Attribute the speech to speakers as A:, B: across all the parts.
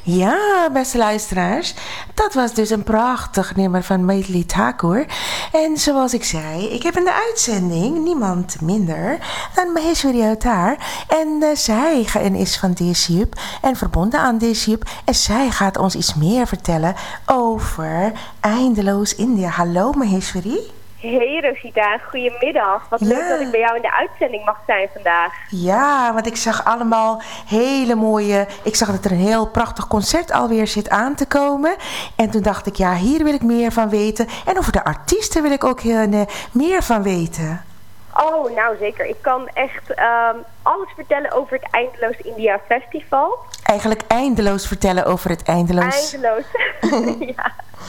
A: Ja, beste luisteraars, dat was dus een prachtig nummer van Maithili Thakur. En zoals ik zei, ik heb in de uitzending niemand minder dan Maheshwari Avatar. En zij is van DSUP en verbonden aan DSUP. En zij gaat ons iets meer vertellen over Eindeloos India. Hallo Maheshwari.
B: Hey Rosita, goedemiddag. Wat leuk dat ik bij jou in de uitzending mag zijn vandaag.
A: Ja, want ik zag allemaal hele mooie... Ik zag dat er een heel prachtig concert alweer zit aan te komen. En toen dacht ik, ja, hier wil ik meer van weten. En over de artiesten wil ik ook heel meer van weten.
B: Oh, nou zeker. Ik kan echt alles vertellen over het Eindeloos India Festival.
A: Eigenlijk eindeloos vertellen over het Eindeloos.
B: Eindeloos, ja.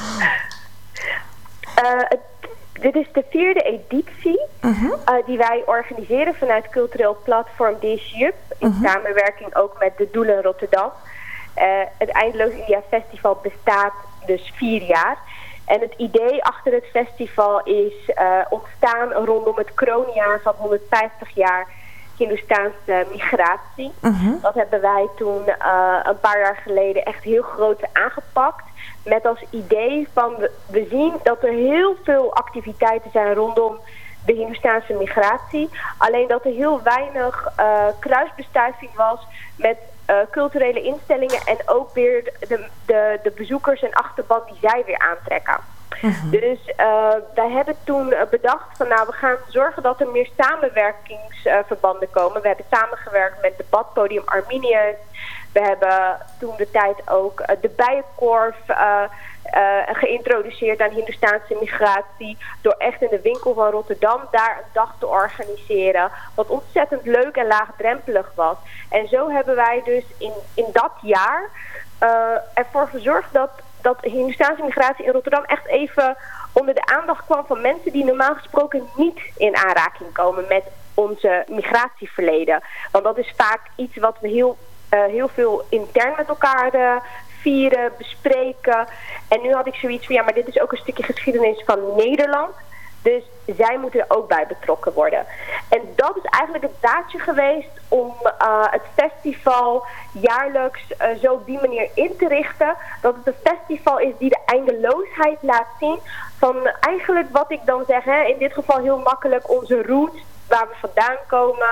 B: Dit is de 4e editie die wij organiseren vanuit cultureel platform DSUP. In samenwerking ook met de Doelen Rotterdam. Het Eindeloos India Festival bestaat dus 4 jaar. En het idee achter het festival is ontstaan rondom het kroonjaar van 150 jaar Hindoestaanse migratie. Dat hebben wij toen een paar jaar geleden echt heel groot aangepakt. Met als idee van, we zien dat er heel veel activiteiten zijn rondom de Hindoestaanse migratie. Alleen dat er heel weinig kruisbestuiving was met culturele instellingen en ook weer de bezoekers en achterban die zij weer aantrekken. Dus wij hebben toen bedacht van nou, we gaan zorgen dat er meer samenwerkingsverbanden komen. We hebben samengewerkt met Debatpodium Arminius. We hebben toen de tijd ook de Bijenkorf geïntroduceerd aan Hindoestaanse migratie. Door echt in de winkel van Rotterdam daar een dag te organiseren. Wat ontzettend leuk en laagdrempelig was. En zo hebben wij dus in dat jaar ervoor gezorgd dat Hindoestaanse migratie in Rotterdam echt even onder de aandacht kwam van mensen die normaal gesproken niet in aanraking komen met onze migratieverleden. Want dat is vaak iets wat we heel veel intern met elkaar vieren, bespreken. En nu had ik zoiets van, ja, maar dit is ook een stukje geschiedenis van Nederland. Dus zij moeten er ook bij betrokken worden. En dat is eigenlijk het zaadje geweest om het festival jaarlijks zo op die manier in te richten. Dat het een festival is die de eindeloosheid laat zien van eigenlijk wat ik dan zeg, in dit geval heel makkelijk onze roots, waar we vandaan komen,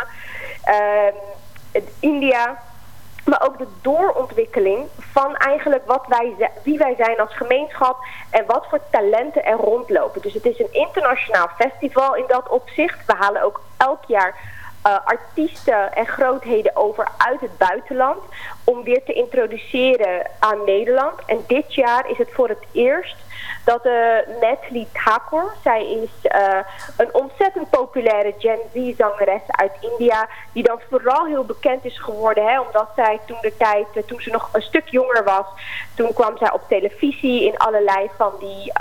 B: India. Maar ook de doorontwikkeling van eigenlijk wie wij zijn als gemeenschap en wat voor talenten er rondlopen. Dus het is een internationaal festival in dat opzicht. We halen ook elk jaar artiesten en grootheden over uit het buitenland om weer te introduceren aan Nederland. En dit jaar is het voor het eerst dat Maithili Thakur, zij is een ontzettend populaire Gen Z-zangeres uit India, die dan vooral heel bekend is geworden, omdat zij toen ze nog een stuk jonger was, toen kwam zij op televisie in allerlei van die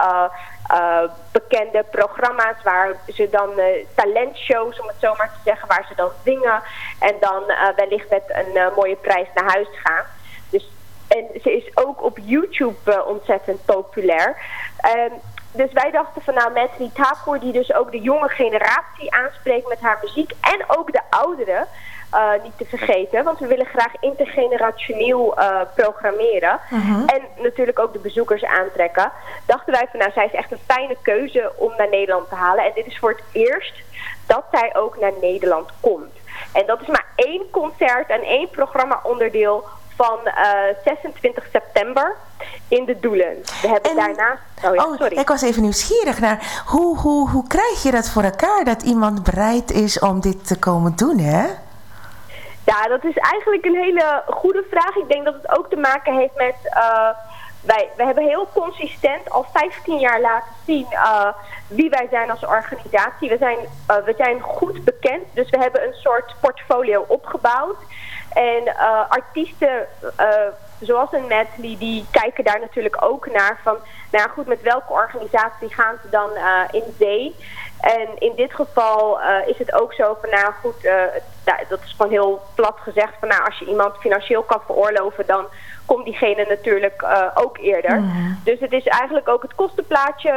B: bekende programma's waar ze dan talentshows, om het zo maar te zeggen, waar ze dan zingen en dan wellicht met een mooie prijs naar huis gaan. En ze is ook op YouTube ontzettend populair. Dus wij dachten van nou, Maithili Thakur, die dus ook de jonge generatie aanspreekt met haar muziek. En ook de ouderen, niet te vergeten. Want we willen graag intergenerationeel programmeren. En natuurlijk ook de bezoekers aantrekken. Dachten wij van nou, zij is echt een fijne keuze om naar Nederland te halen. En dit is voor het eerst dat zij ook naar Nederland komt. En dat is maar 1 concert en 1 programma-onderdeel van 26 september in de Doelen. We hebben daarnaast...
A: ik was even nieuwsgierig naar hoe krijg je dat voor elkaar dat iemand bereid is om dit te komen doen, hè?
B: Ja, dat is eigenlijk een hele goede vraag. Ik denk dat het ook te maken heeft met... Wij hebben heel consistent al 15 jaar laten zien wie wij zijn als organisatie. We zijn goed bekend, dus we hebben een soort portfolio opgebouwd. En artiesten zoals een Maithili, die kijken daar natuurlijk ook naar van, nou goed, met welke organisatie gaan ze dan in zee? En in dit geval is het ook zo van, nou goed, dat is gewoon heel plat gezegd van, nou als je iemand financieel kan veroorloven, dan komt diegene natuurlijk ook eerder. Dus het is eigenlijk ook het kostenplaatje,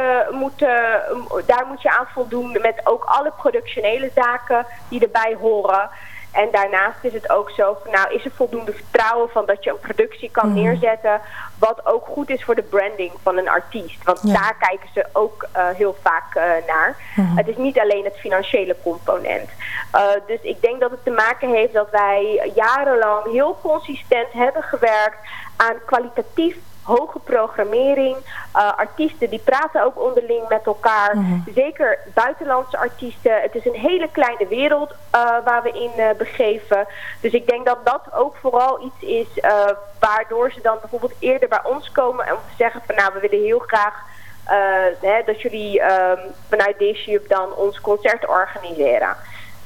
B: daar moet je aan voldoen met ook alle productionele zaken die erbij horen. En daarnaast is het ook zo van, nou, is er voldoende vertrouwen van dat je een productie kan neerzetten, wat ook goed is voor de branding van een artiest. Want daar kijken ze ook heel vaak naar. Het is niet alleen het financiële component. Dus ik denk dat het te maken heeft dat wij jarenlang heel consistent hebben gewerkt aan kwalitatief hoge programmering. Artiesten die praten ook onderling met elkaar. Zeker buitenlandse artiesten. Het is een hele kleine wereld waar we in begeven. Dus ik denk dat dat ook vooral iets is waardoor ze dan bijvoorbeeld eerder bij ons komen en zeggen van, nou, we willen heel graag dat jullie vanuit DCUP dan ons concert organiseren.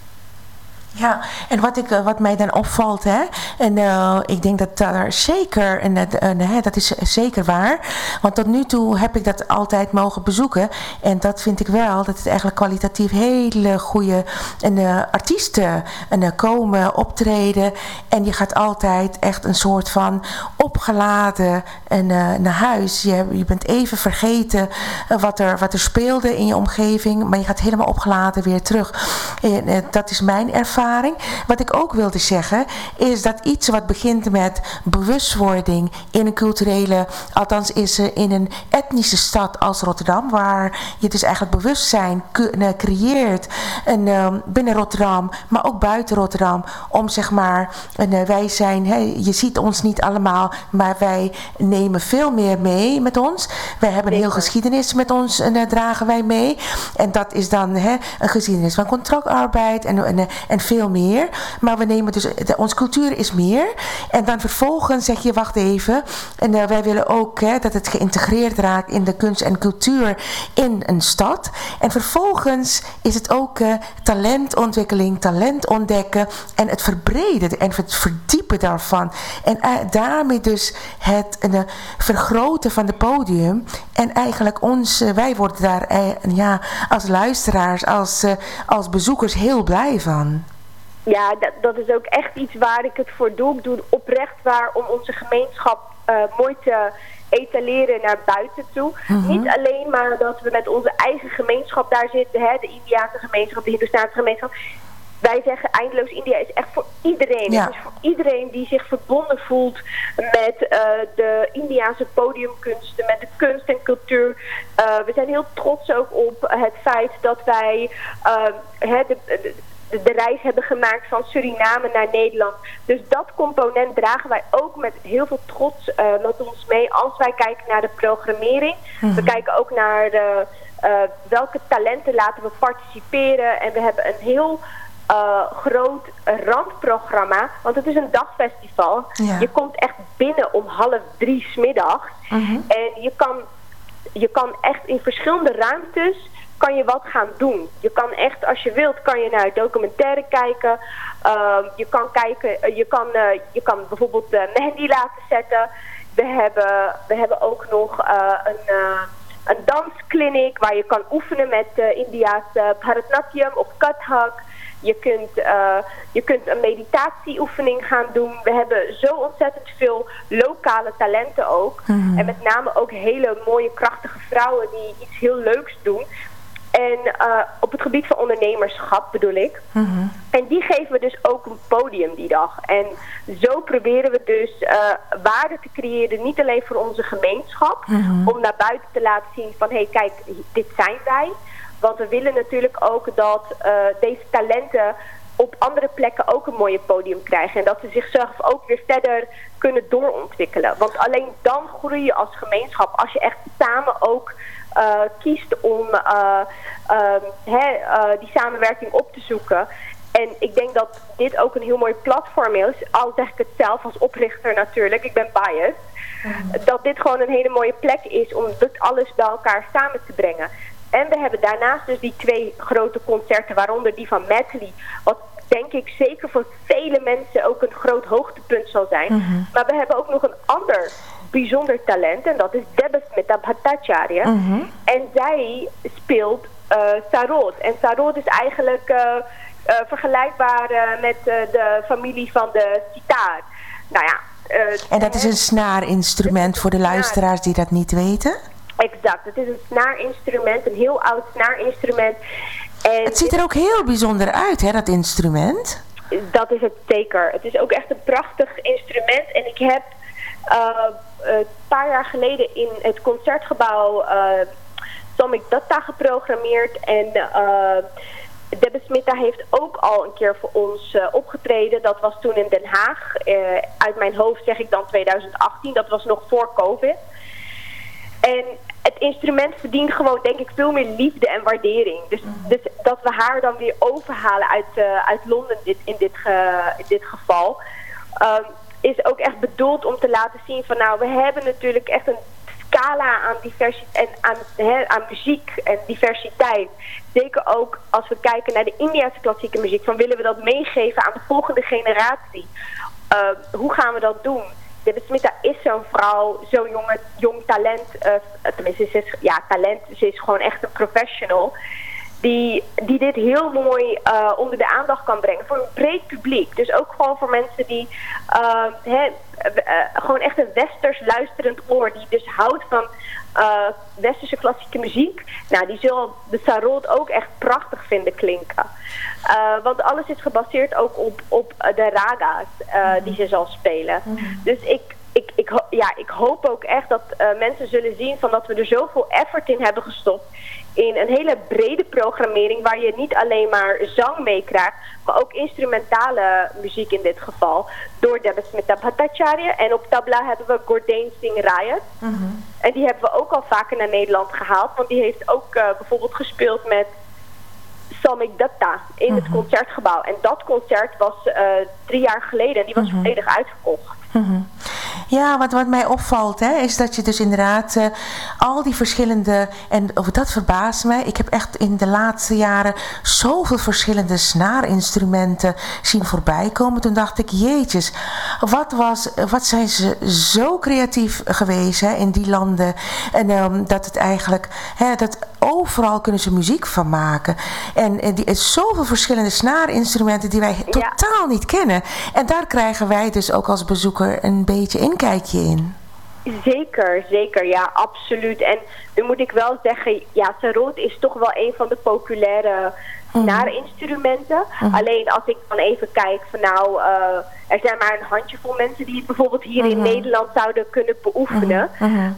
A: Ja, en wat mij dan opvalt, hè, en ik denk dat daar zeker, dat is zeker waar, want tot nu toe heb ik dat altijd mogen bezoeken en dat vind ik wel, dat het eigenlijk kwalitatief hele goede artiesten komen, optreden en je gaat altijd echt een soort van opgeladen naar huis. Je bent even vergeten wat er speelde in je omgeving, maar je gaat helemaal opgeladen weer terug. En dat is mijn ervaring. Wat ik ook wilde zeggen is dat iets wat begint met bewustwording in een culturele, althans is in een etnische stad als Rotterdam, waar je dus eigenlijk bewustzijn creëert binnen Rotterdam, maar ook buiten Rotterdam, om zeg maar, wij zijn, je ziet ons niet allemaal, maar wij nemen veel meer mee met ons. Wij hebben een heel geschiedenis met ons dragen wij mee. En dat is dan een geschiedenis van contractarbeid en veel meer. Maar we nemen dus, onze cultuur is meer. En dan vervolgens zeg je, wacht even. En wij willen ook dat het geïntegreerd raakt in de kunst en cultuur in een stad. En vervolgens is het ook talentontwikkeling, talent ontdekken en het verbreden en het verdiepen daarvan. En daarmee dus het vergroten van het podium. En eigenlijk wij worden daar als luisteraars, als bezoekers heel blij van.
B: Ja, dat is ook echt iets waar ik het voor doe. Ik doe het oprecht waar om onze gemeenschap mooi te etaleren naar buiten toe. Niet alleen maar dat we met onze eigen gemeenschap daar zitten, de Indiase gemeenschap, de Hindoestaanse gemeenschap. Wij zeggen eindeloos, India is echt voor iedereen. Ja. Het is voor iedereen die zich verbonden voelt met de Indiase podiumkunsten, met de kunst en cultuur. We zijn heel trots ook op het feit dat wij de reis hebben gemaakt van Suriname naar Nederland. Dus dat component dragen wij ook met heel veel trots met ons mee als wij kijken naar de programmering. We kijken ook naar welke talenten laten we participeren. En we hebben een heel groot randprogramma, want het is een dagfestival. Ja. Je komt echt binnen om 2:30 's middags. En je kan echt in verschillende ruimtes kan je wat gaan doen. Je kan echt, als je wilt, kan je naar documentaire kijken. Je kan bijvoorbeeld Mehendi laten zetten. We hebben ook nog een danskliniek waar je kan oefenen met India's Bharatanatyam of Kathak. Je kunt een meditatieoefening gaan doen. We hebben zo ontzettend veel lokale talenten ook. En met name ook hele mooie, krachtige vrouwen die iets heel leuks doen. En op het gebied van ondernemerschap bedoel ik. En die geven we dus ook een podium die dag. En zo proberen we dus waarde te creëren, niet alleen voor onze gemeenschap, om naar buiten te laten zien van, hé, kijk, dit zijn wij. Want we willen natuurlijk ook dat deze talenten op andere plekken ook een mooie podium krijgen. En dat ze zichzelf ook weer verder kunnen doorontwikkelen. Want alleen dan groei je als gemeenschap. Als je echt samen ook kiest om die samenwerking op te zoeken. En ik denk dat dit ook een heel mooi platform is. Al zeg ik het zelf als oprichter natuurlijk. Ik ben biased. Dat dit gewoon een hele mooie plek is om dit alles bij elkaar samen te brengen. En we hebben daarnaast dus die 2 grote concerten, waaronder die van Medley, wat denk ik zeker voor vele mensen ook een groot hoogtepunt zal zijn. Maar we hebben ook nog een ander bijzonder talent en dat is Debasmita Bhattacharya. En zij speelt Sarod. En Sarod is eigenlijk vergelijkbaar met de familie van de sitar. Nou ja.
A: En dat is een snaarinstrument voor de luisteraars die dat niet weten?
B: Exact, het is een snaarinstrument, een heel oud snaarinstrument. En
A: het ziet er ook heel bijzonder uit, hè, dat instrument?
B: Dat is het zeker. Het is ook echt een prachtig instrument. En ik heb een paar jaar geleden in het Concertgebouw Samik Datta geprogrammeerd. En Debbe Smita heeft ook al een keer voor ons opgetreden. Dat was toen in Den Haag. Uit mijn hoofd zeg ik dan 2018. Dat was nog voor COVID. En het instrument verdient gewoon, denk ik, veel meer liefde en waardering. Dus dat we haar dan weer overhalen uit Londen in dit geval, is ook echt bedoeld om te laten zien van, nou, we hebben natuurlijk echt een scala aan diversiteit en aan muziek en diversiteit. Zeker ook als we kijken naar de Indiase klassieke muziek, van willen we dat meegeven aan de volgende generatie? Hoe gaan we dat doen? Debbe Smita is zo'n vrouw, zo'n jong talent. Tenminste, ze is gewoon echt een professional. Die dit heel mooi onder de aandacht kan brengen voor een breed publiek. Dus ook gewoon voor mensen die gewoon echt een westers luisterend oor, die dus houdt van westerse klassieke muziek. Nou, die zullen de Sarod ook echt prachtig vinden klinken. Want alles is gebaseerd ook op de raga's die ze zal spelen. Dus ik hoop ook echt dat mensen zullen zien van dat we er zoveel effort in hebben gestopt in een hele brede programmering waar je niet alleen maar zang meekrijgt, maar ook instrumentale muziek in dit geval, door Debbe Smita Bhattacharya. En op tabla hebben we Gurdane Singh Rayat. En die hebben we ook al vaker naar Nederland gehaald, want die heeft ook bijvoorbeeld gespeeld met Samik Datta in het Concertgebouw. En dat concert was 3 jaar geleden en die was volledig uitverkocht.
A: Ja, wat mij opvalt, is dat je dus inderdaad al die verschillende, en dat verbaast mij. Ik heb echt in de laatste jaren zoveel verschillende snaarinstrumenten zien voorbij komen. Toen dacht ik, jeetjes, wat zijn ze zo creatief geweest in die landen. En dat het eigenlijk, dat overal kunnen ze muziek van maken. En die zoveel verschillende snaarinstrumenten die wij totaal niet kennen. En daar krijgen wij dus ook als bezoeker een beetje inkijkje in.
B: Zeker, ja, absoluut. En nu moet ik wel zeggen, ja, Sarod is toch wel een van de populaire snaarinstrumenten. Alleen als ik dan even kijk van nou, er zijn maar een handjevol mensen die het bijvoorbeeld hier in Nederland zouden kunnen beoefenen.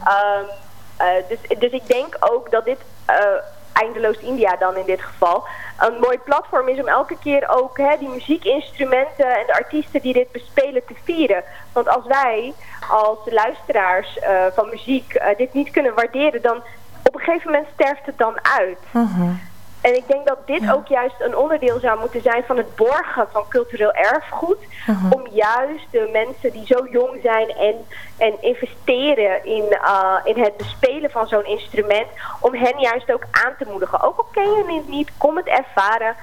B: Dus ik denk ook dat dit Eindeloos India dan in dit geval een mooi platform is om elke keer ook die muziekinstrumenten en de artiesten die dit bespelen te vieren. Want als wij als luisteraars van muziek dit niet kunnen waarderen, dan op een gegeven moment sterft het dan uit. En ik denk dat dit ook juist een onderdeel zou moeten zijn van het borgen van cultureel erfgoed. Om juist de mensen die zo jong zijn en investeren in het bespelen van zo'n instrument, om hen juist ook aan te moedigen. Ook al ken je het niet, kom het ervaren.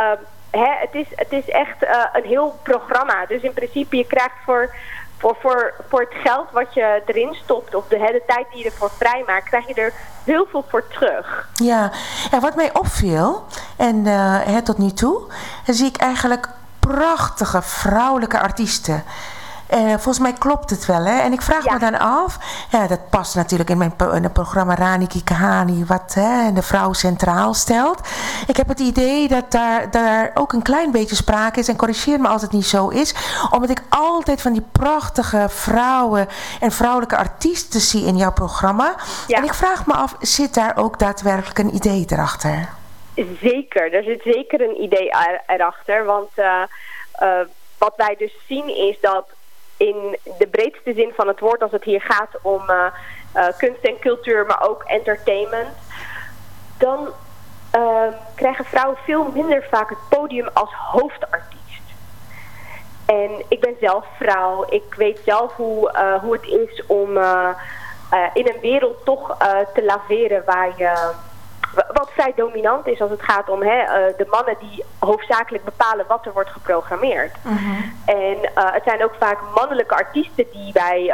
B: Het is echt een heel programma. Dus in principe, je krijgt voor het geld wat je erin stopt, of de tijd die je ervoor vrijmaakt, krijg je er heel veel voor terug.
A: Ja, en wat mij opviel, en tot nu toe, dan zie ik eigenlijk prachtige vrouwelijke artiesten. Volgens mij klopt het wel, En ik vraag me dan af, dat past natuurlijk in het programma Raniki Kahani, wat de vrouw centraal stelt. Ik heb het idee dat daar ook een klein beetje sprake is, en corrigeer me als het niet zo is, omdat ik altijd van die prachtige vrouwen en vrouwelijke artiesten zie in jouw programma. Ja. En ik vraag me af, zit daar ook daadwerkelijk een idee erachter?
B: Zeker, er zit zeker een idee erachter, want wat wij dus zien is dat in de breedste zin van het woord, als het hier gaat om kunst en cultuur, maar ook entertainment, dan krijgen vrouwen veel minder vaak het podium als hoofdartiest. En ik ben zelf vrouw. Ik weet zelf hoe het is om in een wereld toch te laveren waar je wat vrij dominant is als het gaat om de mannen die hoofdzakelijk bepalen wat er wordt geprogrammeerd. En het zijn ook vaak mannelijke artiesten die wij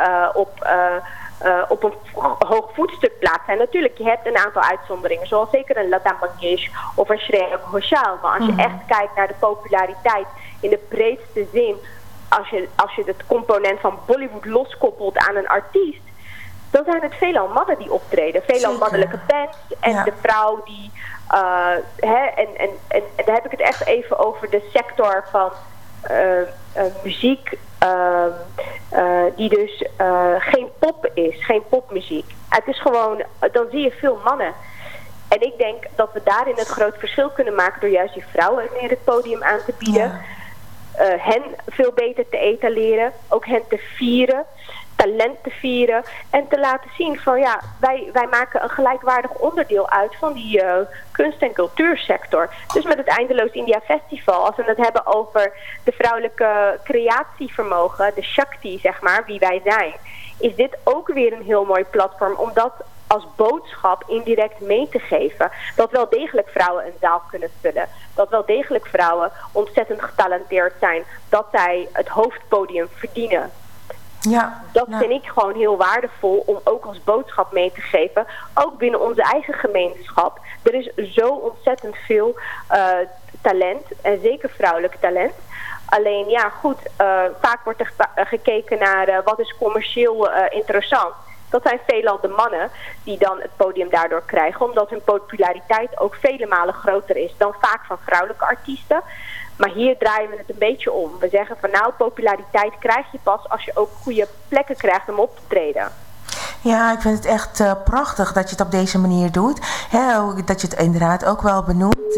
B: op een hoog voetstuk plaatsen. Natuurlijk, je hebt een aantal uitzonderingen, zoals zeker een Lata Mangeshkar of een Shreya Ghoshal. Maar als je echt kijkt naar de populariteit in de breedste zin, als je het component van Bollywood loskoppelt aan een artiest, dan zijn het veelal mannen die optreden. Veelal mannelijke bands. En de vrouw die en daar heb ik het echt even over de sector van muziek die dus geen pop is, geen popmuziek. Het is gewoon, dan zie je veel mannen. En ik denk dat we daarin het groot verschil kunnen maken door juist die vrouwen meer het podium aan te bieden. Ja. Hen veel beter te etaleren, ook hen te vieren, talent te vieren en te laten zien van ja, wij maken een gelijkwaardig onderdeel uit van die kunst- en cultuursector. Dus met het Eindeloos India Festival, als we het hebben over de vrouwelijke creatievermogen, de Shakti zeg maar, wie wij zijn, is dit ook weer een heel mooi platform om dat als boodschap indirect mee te geven. Dat wel degelijk vrouwen een zaal kunnen vullen. Dat wel degelijk vrouwen ontzettend getalenteerd zijn. Dat zij het hoofdpodium verdienen.
A: Ja,
B: dat vind ik gewoon heel waardevol om ook als boodschap mee te geven. Ook binnen onze eigen gemeenschap. Er is zo ontzettend veel talent. En zeker vrouwelijk talent. Alleen ja goed, vaak wordt er gekeken naar wat is commercieel interessant. Dat zijn veelal de mannen die dan het podium daardoor krijgen. Omdat hun populariteit ook vele malen groter is dan vaak van vrouwelijke artiesten. Maar hier draaien we het een beetje om. We zeggen van nou, populariteit krijg je pas als je ook goede plekken krijgt om op te treden.
A: Ja, ik vind het echt prachtig dat je het op deze manier doet. Dat je het inderdaad ook wel benoemt.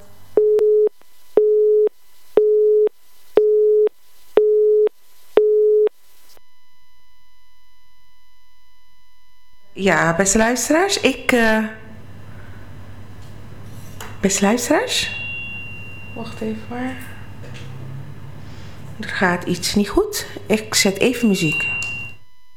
A: Ja, beste luisteraars, beste luisteraars, wacht even maar. Er gaat iets niet goed. Ik zet even muziek.